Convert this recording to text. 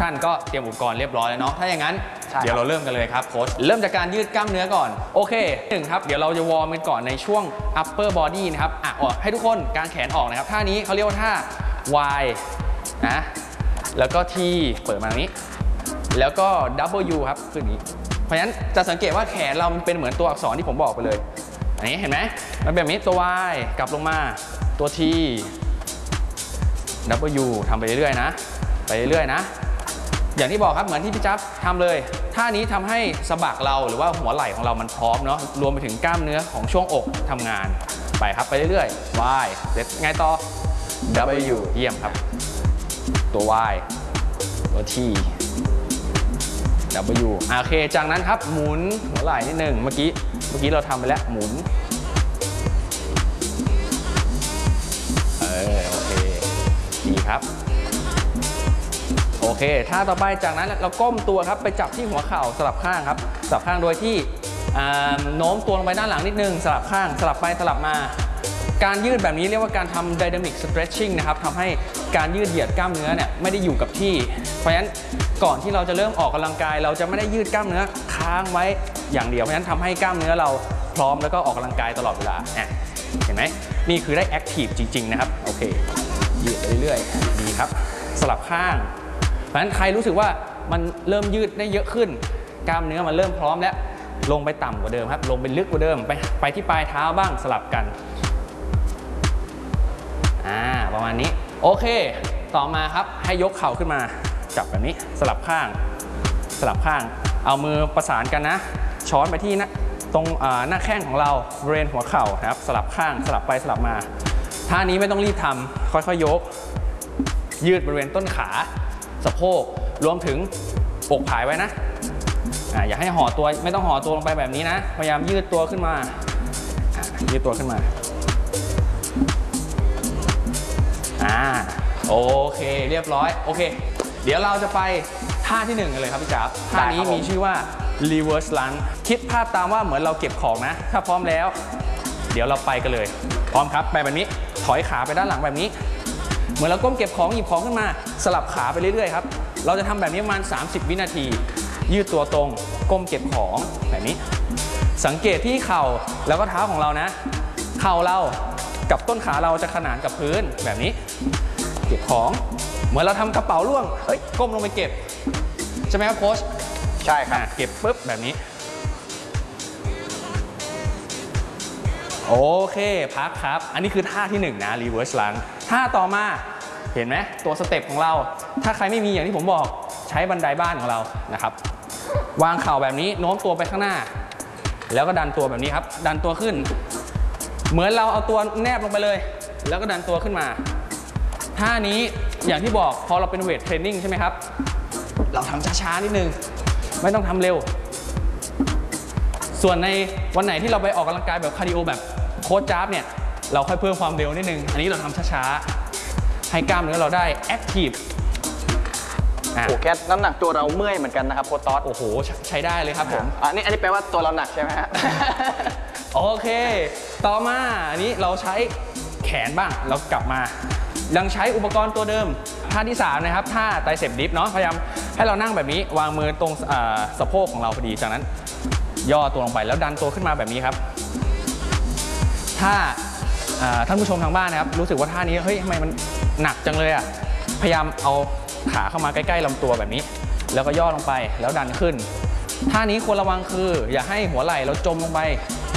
ท่านก็เตรียมอุปกรณ์เรียบร้อยแล้วเนาะถ้าอย่างนั้นเดี๋ยวเราเริ่มกันเลยครับโค้ชเริ่มจากการยืดกล้ามเนื้อก่อนโอเค1ครับเดี๋ยวเราจะวอร์มกันก่อนในช่วง upper body นะครับให้ทุกคนกางแขนออกนะครับท่านี้เขาเรียกว่าท่า Y นะแล้วก็ T เปิดมาตรงนี้แล้วก็ W ครับขึ้นนี้เพราะฉะนั้นจะสังเกตว่าแขนเรามันเป็นเหมือนตัวอักษรที่ผมบอกไปเลยอันนี้เห็นไหมมันเป็นแบบนี้ตัว Y กลับลงมาตัว T W ทำไปเรื่อยๆนะไปเรื่อยๆนะอย่างที่บอกครับเหมือนที่พี่จับทำเลยท่านี้ทำให้สะบักเราหรือว่าหัวไหล่ของเรามันพร้อมเนาะรวมไปถึงกล้ามเนื้อของช่วงอกทำงานไปครับไปเรื่อยๆ Y เสร็จไงต่อ W เยี่ยมครับตัว Y ตัว T W โอเคจากนั้นครับหมุนหัวไหล่นิดนึงเมื่อกี้เราทำไปแล้วหมุนโอเคดีครับโอเคท่าต่อไปจากนั้นเราก้มตัวครับไปจับที่หัวเข่าสลับข้างครับสลับข้างโดยที่โน้มตัวลงไปด้านหลังนิดนึงสลับข้างสลับไปสลับมาการยืดแบบนี้เรียกว่าการทำ dynamic stretching นะครับทำให้การยืดเหยียดกล้ามเนื้อเนี่ยไม่ได้อยู่กับที่เพราะฉะนั้นก่อนที่เราจะเริ่มออกกำลังกายเราจะไม่ได้ยืดกล้ามเนื้อค้างไว้อย่างเดียวเพราะฉะนั้นทำให้กล้ามเนื้อเราพร้อมแล้วก็ออกกำลังกายตลอดเวลาเห็นไหมนี่คือได้ active จริงๆนะครับโอเคยืดไปเรื่อยๆดีครับสลับข้างเพราะฉะนั้นใครรู้สึกว่ามันเริ่มยืดได้เยอะขึ้นกล้ามเนื้อมันเริ่มพร้อมแล้วลงไปต่ำกว่าเดิมครับลงไปลึกกว่าเดิมไปที่ปลายเท้าบ้างสลับกันประมาณนี้โอเคต่อมาครับให้ยกเข่าขึ้นมาจับแบบนี้สลับข้างเอามือประสานกันนะช้อนไปที่ตรงหน้าแข้งของเราบริเวณหัวเข่านะครับสลับข้างสลับไปสลับมาท่านี้ไม่ต้องรีบทำค่อยๆยกยืดบริเวณต้นขาสะโพกรวมถึงอกผายไว้นะอย่าให้ห่อตัวไม่ต้องห่อตัวลงไปแบบนี้นะพยายามยืดตัวขึ้นมายืดตัวขึ้นมาโอเคเรียบร้อยโอเคเดี๋ยวเราจะไปท่าที่1กันเลยครับพี่จ๋าท่านี้มีชื่อว่า reverse lunge คิดภาพตามว่าเหมือนเราเก็บของนะถ้าพร้อมแล้วเดี๋ยวเราไปกันเลยพร้อมครับไปแบบนี้ถอยขาไปด้านหลังแบบนี้เหมือนเราก้มเก็บของหยิบของขึ้นมาสลับขาไปเรื่อยๆครับเราจะทำแบบนี้ประมาณ30วินาทียืดตัวตรงก้มเก็บของแบบนี้สังเกตที่เข่าแล้วก็เท้าของเรานะเข่าเรากับต้นขาเราจะขนานกับพื้นแบบนี้เก็บของเหมือนเราทำกระเป๋าล่วงก้มลงไปเก็บใช่ไหมครับโค้ชใช่ครับเก็บปุ๊บแบบนี้โอเคพักครับอันนี้คือท่าที่1นะ reverse lunge ท่าต่อมาเห็นไหมตัวสเต็ปของเราถ้าใครไม่มีอย่างที่ผมบอกใช้บันไดบ้านของเรานะครับวางเข่าแบบนี้โน้มตัวไปข้างหน้าแล้วก็ดันตัวแบบนี้ครับดันตัวขึ้นเหมือนเราเอาตัวแนบลงไปเลยแล้วก็ดันตัวขึ้นมาท่านี้อย่างที่บอกพอเราเป็นเวทเทรนนิ่งใช่ไหมครับเราทำช้าๆนิดนึงไม่ต้องทำเร็วส่วนในวันไหนที่เราไปออกกำลังกายแบบคาร์ดิโอแบบโค้ชจ๊าบเนี่ยเราค่อยเพิ่มความเร็วนิดนึงอันนี้เราทำช้าๆให้กล้ามเนื้อเราได้แอคทีฟโอ้แค่น้ำหนักตัวเราเมื่อยเหมือนกันนะครับโค้ชต๊อดโอ้โหใช้ได้เลยครับผมอันนี้แปลว่าตัวเราหนักใช่ไหมฮะโอเคต่อมาอันนี้เราใช้แขนบ้างเรากลับมายังใช้อุปกรณ์ตัวเดิมท่าที่3นะครับท่าไตรเซปดิฟเนาะพยายามให้เรานั่งแบบนี้วางมือตรงสะโพกของเราพอดีจากนั้นย่อตัวลงไปแล้วดันตัวขึ้นมาแบบนี้ครับถ้าท่านผู้ชมทางบ้านนะครับรู้สึกว่าท่านี้เฮ้ยทำไมมันหนักจังเลยพยายามเอาขาเข้ามาใกล้ๆลำตัวแบบนี้แล้วก็ย่อลงไปแล้วดันขึ้นท่านี้ควรระวังคืออย่าให้หัวไหล่เราจมลงไป